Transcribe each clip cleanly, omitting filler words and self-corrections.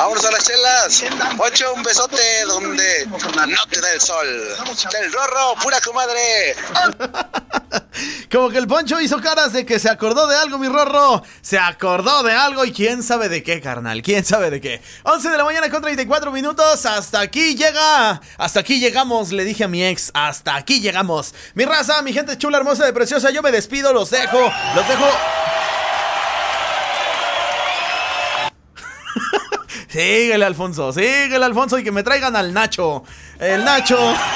Vámonos a las chelas. Poncho, un besote donde no te da el sol. Del Rorro, pura comadre. Como que el Poncho hizo caras de que se acordó de algo, mi Rorro. Se acordó de algo y quién sabe de qué, carnal. Quién sabe de qué. 11 de la mañana con 34 minutos. Hasta aquí llegamos, le dije a mi ex. Hasta aquí llegamos. Mi raza, mi gente chula, hermosa y preciosa. Yo me despido, los dejo. Síguele, Alfonso, y que me traigan al Nacho. El Nacho.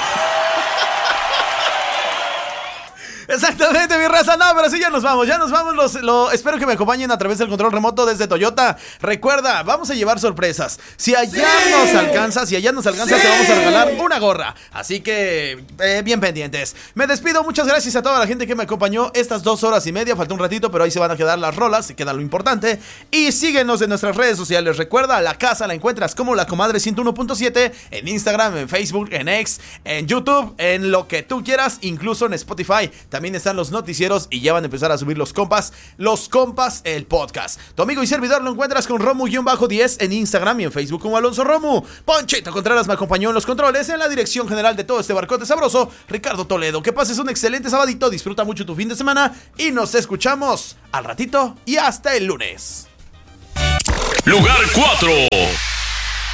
Exactamente, mi raza. No, pero sí, ya nos vamos. Espero que me acompañen a través del control remoto desde Toyota. Recuerda, vamos a llevar sorpresas. Si allá nos alcanza, te vamos a regalar una gorra. Así que, bien pendientes. Me despido, muchas gracias a toda la gente que me acompañó estas 2 horas y media. Falta un ratito, pero ahí se van a quedar las rolas, se queda lo importante. Y síguenos en nuestras redes sociales. Recuerda, la casa la encuentras como La Comadre 101.7 en Instagram, en Facebook, en X, en YouTube, en lo que tú quieras, incluso en Spotify. También están los noticieros y ya van a empezar a subir los compas, el podcast. Tu amigo y servidor lo encuentras con Romu-10 en Instagram y en Facebook como Alonso Romu. Ponchito Contreras me acompañó en los controles, en la dirección general de todo este barcote sabroso, Ricardo Toledo. Que pases un excelente sabadito, disfruta mucho tu fin de semana y nos escuchamos al ratito y hasta el lunes. Lugar 4.